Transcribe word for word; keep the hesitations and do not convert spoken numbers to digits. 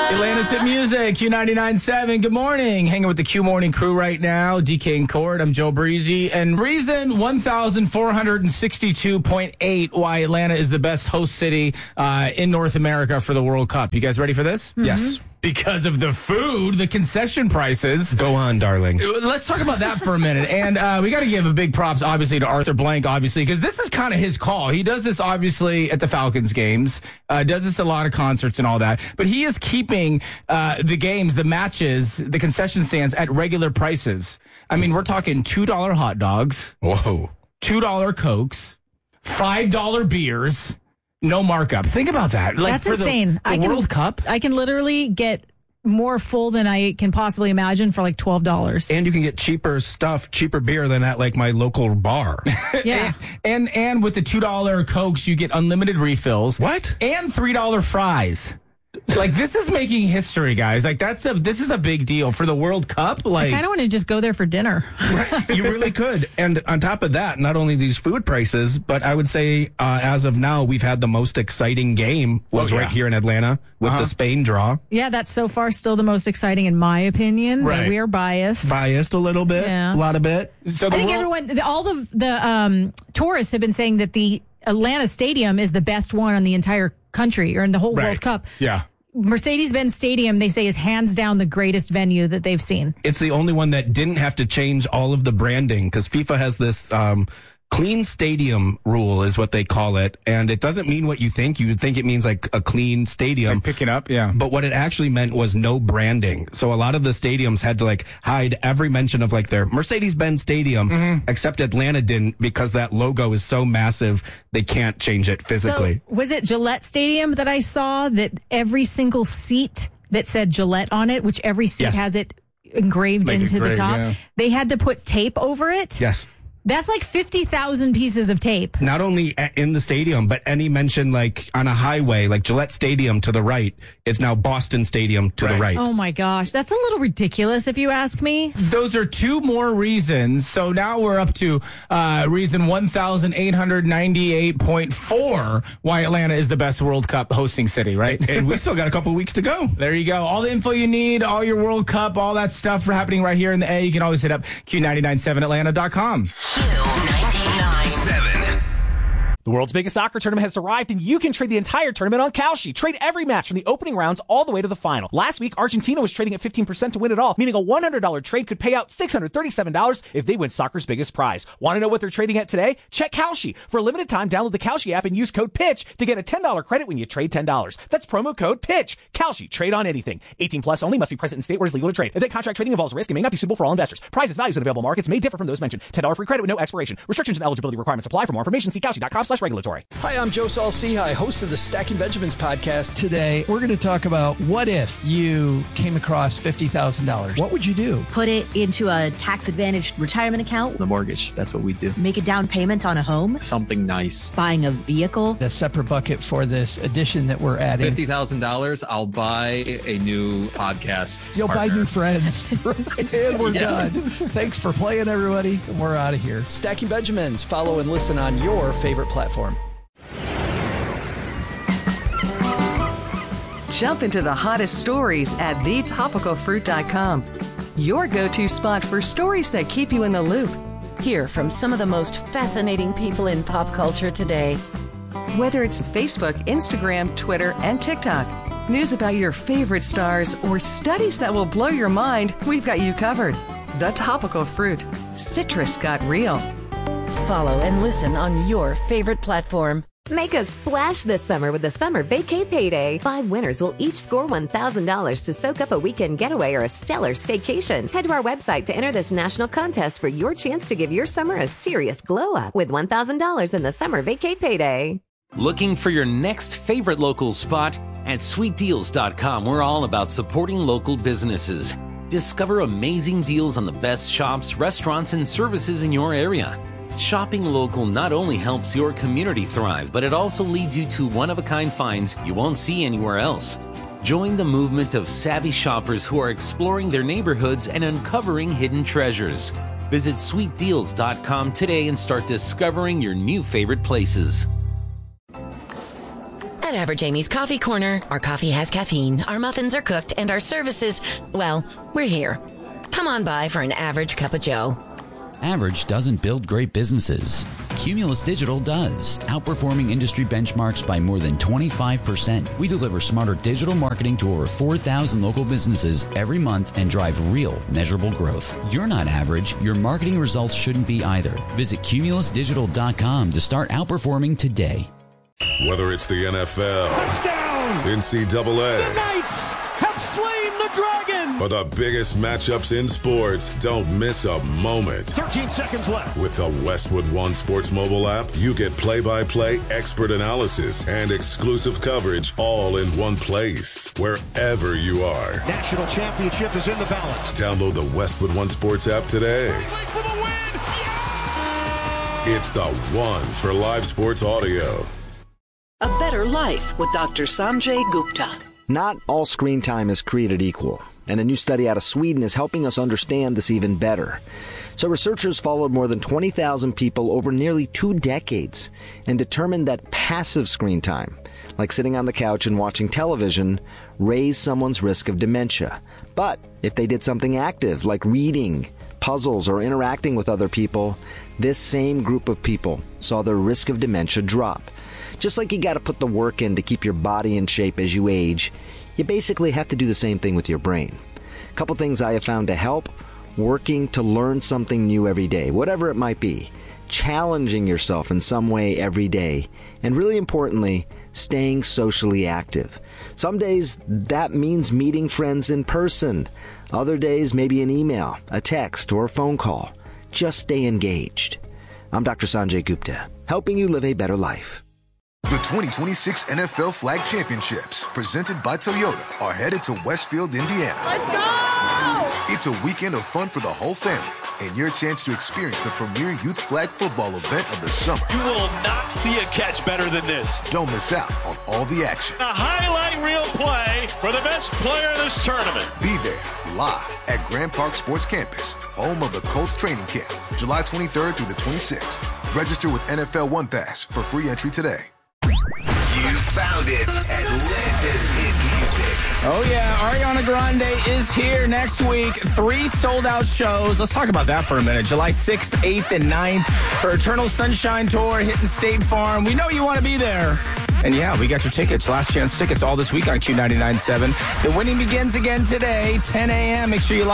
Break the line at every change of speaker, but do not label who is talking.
Atlanta's Hit Music, Q ninety-nine point seven. Good morning. Hanging with the Q Morning crew right now. D K and Court. I'm Joe Breezy. And reason one thousand four hundred sixty-two point eight why Atlanta is the best host city uh, in North America for the World Cup. You guys ready for this?
Mm-hmm. Yes.
Because of the food, the concession prices.
Go on, darling.
Let's talk about that for a minute. And uh, we got to give a big props, obviously, to Arthur Blank, obviously, because this is kind of his call. He does this, obviously, at the Falcons games, uh, does this at a lot of concerts and all that. But he is keeping uh, the games, the matches, the concession stands at regular prices. I mean, we're talking two dollar hot dogs.
Whoa.
two dollar Cokes. five dollar beers. No markup. Think about that. Like,
That's
for
insane.
The, the
I can,
World Cup.
I can literally get more full than I can possibly imagine for like twelve dollars.
And you can get cheaper stuff, cheaper beer than at like my local bar.
Yeah.
and, and and with the two dollar Cokes, you get unlimited refills.
What?
And three dollar fries. Like, this is making history, guys. Like, that's a this is a big deal for the World Cup. Like,
I kind of want to just go there for dinner.
Right, you really could. And on top of that, not only these food prices, but I would say uh, as of now, we've had the most exciting game was
Oh, yeah.
right here in Atlanta with
Uh-huh.
the Spain draw.
Yeah, that's so far still the most exciting in my opinion.
Right.
But we are biased.
Biased a little bit,
Yeah.
a lot of bit.
so the
I think
World-
everyone, all the the um, tourists have been saying that the Atlanta Stadium is the best one in the entire country or in the whole
Right.
World Cup.
Yeah.
Mercedes-Benz Stadium, they say, is hands down the greatest venue that they've seen.
It's the only one that didn't have to change all of the branding because FIFA has this um, clean stadium rule is what they call it. And it doesn't mean what you think. You would think it means like a clean stadium.
Like picking up, yeah.
But what it actually meant was no branding. So a lot of the stadiums had to like hide every mention of like their Mercedes-Benz Stadium,
Mm-hmm.
except Atlanta didn't because that logo is so massive they can't change it physically.
So was it Gillette Stadium that I saw that every single seat that said Gillette on it, which every seat
Yes.
has it engraved
Like
into
engraved,
the top,
yeah.
they had to put tape over it?
Yes.
That's like fifty thousand pieces of tape.
Not only a- in the stadium, but any mention like on a highway, like Gillette Stadium to the right, it's now Boston Stadium to the
Right.
right.
Oh my gosh. That's a little ridiculous if you ask me.
Those are two more reasons. So now we're up to uh, reason one thousand eight hundred ninety-eight point four why Atlanta is the best World Cup hosting city, right?
And we still got a couple weeks to go.
There you go. All the info you need, all your World Cup, all that stuff for happening right here in the A. You can always hit up Q nine nine seven Atlanta dot com.
Q ninety-nine seven.
The world's biggest soccer tournament has arrived, and you can trade the entire tournament on Kalshi. Trade every match from the opening rounds all the way to the final. Last week, Argentina was trading at fifteen percent to win it all, meaning a one hundred dollars trade could pay out six hundred thirty-seven dollars if they win soccer's biggest prize. Want to know what they're trading at today? Check Kalshi. For a limited time, download the Kalshi app and use code PITCH to get a ten dollars credit when you trade ten dollars. That's promo code PITCH. Kalshi. Trade on anything. eighteen plus only. Must be present in state where it's legal to trade. Event contract trading involves risk and may not be suitable for all investors. Prizes, values, and available markets may differ from those mentioned. ten dollars free credit with no expiration. Restrictions and eligibility requirements apply. For more information, see Kalshi dot com slash regulatory.
Hi, I'm Joe Saul-Sehy, host of the Stacking Benjamins podcast.
Today, we're going to talk about what if you came across fifty thousand dollars? What would you do?
Put it into a tax-advantaged retirement account.
The mortgage, that's what we do.
Make a down payment on a home.
Something nice.
Buying a vehicle.
A separate bucket for this addition that we're adding.
fifty thousand dollars, I'll buy a new podcast
You'll
partner.
buy new friends. And we're
Yeah.
done. Thanks for playing, everybody. We're out of here.
Stacking Benjamins. Follow and listen on your favorite platform.
Jump into the hottest stories at the topical fruit dot com. Your go-to spot for stories that keep you in the loop.
Hear from some of the most fascinating people in pop culture today.
Whether it's Facebook, Instagram, Twitter, and TikTok, news about your favorite stars, or studies that will blow your mind, we've got you covered. The Topical Fruit. Citrus got real.
Follow and listen on your favorite platform.
Make a splash this summer with the Summer Vacay Payday. Five winners will each score one thousand dollars to soak up a weekend getaway or a stellar staycation. Head to our website to enter this national contest for your chance to give your summer a serious glow up with one thousand dollars in the Summer Vacay Payday.
Looking for your next favorite local spot? At sweet deals dot com, we're all about supporting local businesses. Discover amazing deals on the best shops, restaurants, and services in your area. Shopping local not only helps your community thrive, but it also leads you to one-of-a-kind finds you won't see anywhere else. Join the movement of savvy shoppers who are exploring their neighborhoods and uncovering hidden treasures. Visit sweet deals dot com today and start discovering your new favorite places.
At
Average Amy's Coffee Corner. Our coffee has caffeine, our muffins are cooked, and our services, well, we're here. Come on by for an average cup of joe.
Average doesn't build great businesses. Cumulus Digital does, outperforming industry benchmarks by more than twenty-five percent. We deliver smarter digital marketing to over four thousand local businesses every month and drive real, measurable growth. You're not average. Your marketing results shouldn't be either. Visit cumulus digital dot com to start outperforming today.
Whether it's the N F L, touchdown, N C double A,
the Knights have slain the dragon,
or the biggest matchups in sports, don't miss a moment.
thirteen seconds left.
With the Westwood One Sports mobile app, you get play-by-play expert analysis and exclusive coverage all in one place, wherever you are.
National championship is in the balance.
Download the Westwood One Sports app today.
For the win. Yeah!
It's the one for live sports audio.
A Better Life with Doctor Sanjay Gupta.
Not all screen time is created equal, and a new study out of Sweden is helping us understand this even better. So researchers followed more than twenty thousand people over nearly two decades and determined that passive screen time, like sitting on the couch and watching television, raised someone's risk of dementia. But if they did something active, like reading, puzzles, or interacting with other people, this same group of people saw their risk of dementia drop. Just like you got to put the work in to keep your body in shape as you age, you basically have to do the same thing with your brain. A couple things I have found to help: working to learn something new every day, whatever it might be, challenging yourself in some way every day, and really importantly, staying socially active. Some days that means meeting friends in person. Other days maybe an email, a text, or a phone call. Just stay engaged. I'm Doctor Sanjay Gupta, helping you live a better life.
The twenty twenty-six N F L Flag Championships, presented by Toyota, are headed to Westfield, Indiana.
Let's go!
It's a weekend of fun for the whole family, and your chance to experience the premier youth flag football event of the summer.
You will not see a catch better than this.
Don't miss out on all the action.
A highlight reel play for the best player in this tournament.
Be there, live at Grand Park Sports Campus, home of the Colts training camp, July twenty-third through the twenty-sixth. Register with N F L One Pass for free entry today.
You found it. Atlanta's hit music.
Oh, yeah. Ariana Grande is here next week. Three sold-out shows. Let's talk about that for a minute. July sixth, eighth, and ninth. Her Eternal Sunshine Tour hitting State Farm. We know you want to be there. And, yeah, we got your tickets. Last chance tickets all this week on Q ninety-nine point seven. The winning begins again today, ten a.m. Make sure you